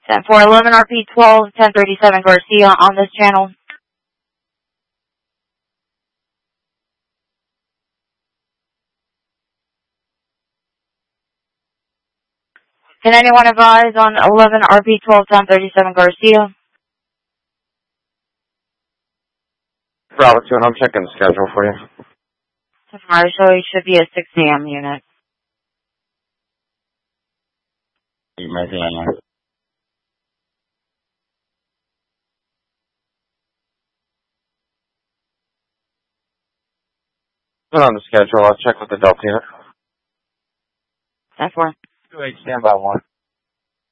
10-4-11 RP-12, 1037 Garcia on this channel. Can anyone advise on 11 RP-12, 1037 Garcia? Bravo 2, and I'm checking the schedule for you. Marshall, it should be a 6 a.m. unit. You may be on there. Put on the schedule. I'll check with the Delta unit. 10-4. 2-8, stand by 1.